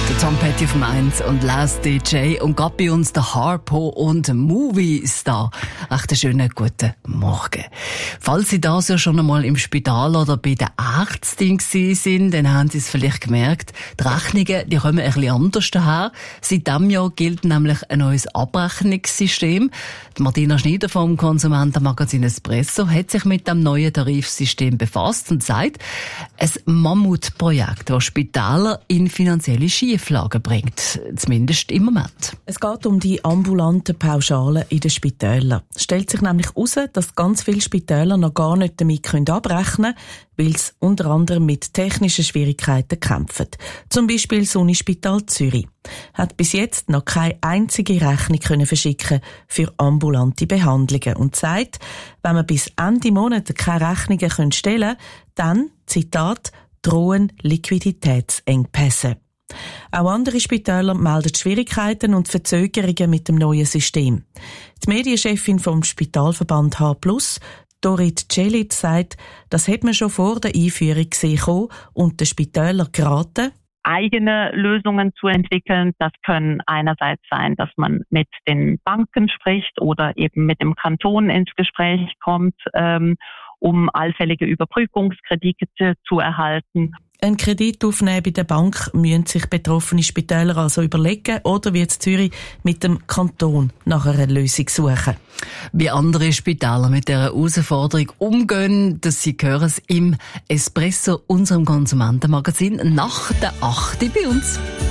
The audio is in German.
Der Tom Petty vom 1 und Last DJ und gerade bei uns der Harpo und Movie Star. Recht einen schönen guten Morgen. Falls Sie das ja schon einmal im Spital oder bei der Ärztin sind, dann haben Sie es vielleicht gemerkt, die Rechnungen, die kommen ein bisschen anders daher. Seit diesem Jahr gilt nämlich ein neues Abrechnungssystem. Die Martina Schneider vom Konsumentenmagazin Espresso hat sich mit dem neuen Tarifsystem befasst und sagt, ein Mammutprojekt, das Spitäler in finanzielle Schieflagen bringt. Zumindest im Moment. Es geht um die ambulanten Pauschalen in den Spitälern. Es stellt sich nämlich heraus, dass ganz viele Spitäler noch gar nicht damit abrechnen können, weil sie unter anderem mit technischen Schwierigkeiten kämpfen. Zum Beispiel das Unispital Zürich hat bis jetzt noch keine einzige Rechnung können verschicken für ambulante Behandlungen und sagt, wenn man bis Ende Monat keine Rechnungen stellen können, dann, Zitat, drohen Liquiditätsengpässe. Auch andere Spitäler melden Schwierigkeiten und Verzögerungen mit dem neuen System. Die Medienchefin vom Spitalverband H+, Dorit Celic, sagt, das hat man schon vor der Einführung gesehen und den Spitälern geraten, eigene Lösungen zu entwickeln. Das können einerseits sein, dass man mit den Banken spricht oder eben mit dem Kanton ins Gespräch kommt, um allfällige Überbrückungskredite zu erhalten. Einen Kredit aufnehmen bei der Bank müssen sich betroffene Spitäler also überlegen oder wie in Zürich mit dem Kanton nach einer Lösung suchen. Wie andere Spitäler mit dieser Herausforderung umgehen, das Sie hören es im Espresso, unserem Konsumentenmagazin, nach der 8 bei uns.